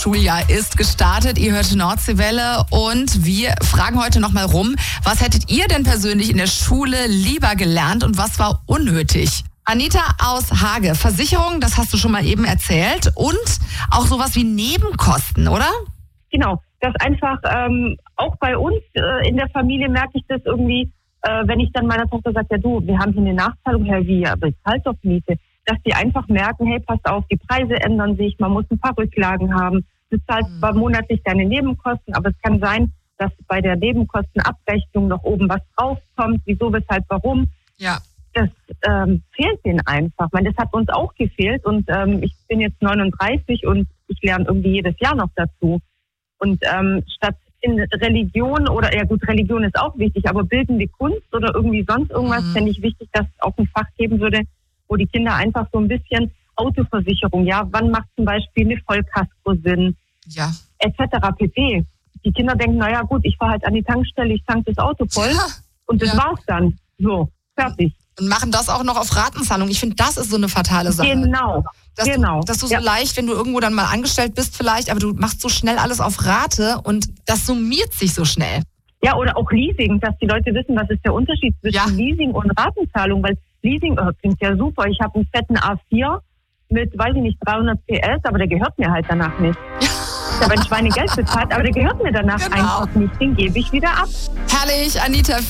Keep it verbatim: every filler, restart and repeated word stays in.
Schuljahr ist gestartet, ihr hört Nordseewelle und wir fragen heute nochmal rum, was hättet ihr denn persönlich in der Schule lieber gelernt und was war unnötig? Anita aus Hage, Versicherung, das hast du schon mal eben erzählt und auch sowas wie Nebenkosten, oder? Genau, das einfach ähm, auch bei uns äh, in der Familie merke ich das irgendwie, äh, wenn ich dann meiner Tochter sage, ja du, wir haben hier eine Nachzahlung, Herr wie, aber ich zahle doch Miete, dass die einfach merken, hey, passt auf, die Preise ändern sich, man muss ein paar Rücklagen haben, du zahlst mhm. zwar monatlich deine Nebenkosten, aber es kann sein, dass bei der Nebenkostenabrechnung noch oben was draufkommt, wieso, weshalb, warum. Ja. Das ähm, fehlt denen einfach. Ich meine, das hat uns auch gefehlt und ähm, ich bin jetzt neununddreißig und ich lerne irgendwie jedes Jahr noch dazu. Und ähm, statt in Religion oder, ja gut, Religion ist auch wichtig, aber bildende Kunst oder irgendwie sonst irgendwas, mhm. fände ich wichtig, dass es auch ein Fach geben würde, wo die Kinder einfach so ein bisschen Autoversicherung, ja, wann macht zum Beispiel eine Vollkasko Sinn, ja, et cetera pp. Die Kinder denken, naja gut, ich fahre halt an die Tankstelle, ich tank das Auto voll ja. und das ja. war's dann. So, fertig. Und machen das auch noch auf Ratenzahlung. Ich finde, das ist so eine fatale Sache. Genau, dass genau. Du, dass du so ja. leicht, wenn du irgendwo dann mal angestellt bist vielleicht, aber du machst so schnell alles auf Rate und das summiert sich so schnell. Ja, oder auch Leasing, dass die Leute wissen, was ist der Unterschied zwischen ja. Leasing und Ratenzahlung, weil Leasing oh, klingt ja super. Ich habe einen fetten A vier mit, weiß ich nicht, dreihundert P S, aber der gehört mir halt danach nicht. Ja. Ich habe ein Schweinegeld bezahlt, aber der gehört mir danach genau. einfach nicht. Den gebe ich wieder ab. Herrlich, Anita.